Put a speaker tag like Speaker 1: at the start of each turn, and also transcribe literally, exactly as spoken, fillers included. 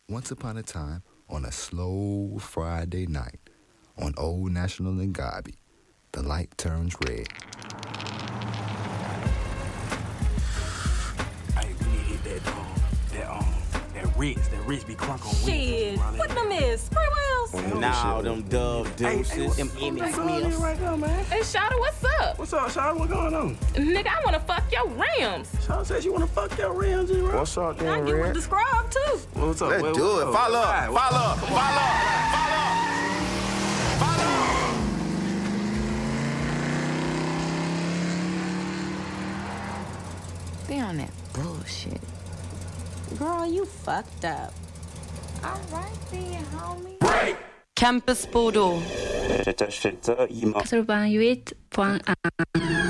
Speaker 1: Once upon a time, on a slow Friday night, on Old National and Gabi, the light turns red.
Speaker 2: Hey, we need to hit that, um, that, um, that Ritz, that Ritz be crunk on
Speaker 3: Shit, what them is? Spray wheels?
Speaker 4: Nah, them Dove Deuces,
Speaker 2: hey,
Speaker 4: them Emmett Smiths.
Speaker 2: right now, man?
Speaker 3: Hey, Shawty, what's up?
Speaker 2: What's up, Shawty? What going on?
Speaker 3: Nigga, I wanna fuck your rims.
Speaker 2: Shawty says you wanna fuck your rims, G, right?
Speaker 4: What's up,
Speaker 3: I
Speaker 4: then,
Speaker 3: get with
Speaker 4: Red?
Speaker 3: the scrub, too.
Speaker 2: What's up?
Speaker 4: Let's
Speaker 2: Wait,
Speaker 4: do
Speaker 2: what's
Speaker 4: it.
Speaker 2: up?
Speaker 4: Follow up,
Speaker 2: Right,
Speaker 4: follow up,
Speaker 2: come on.
Speaker 4: follow up, follow up, follow up.
Speaker 5: They on that bullshit.
Speaker 3: Girl, you fucked up. All right then, homie.
Speaker 6: Campus Bordeaux.
Speaker 7: J'étais chez toi, il m'a
Speaker 6: quatre-vingt-huit point un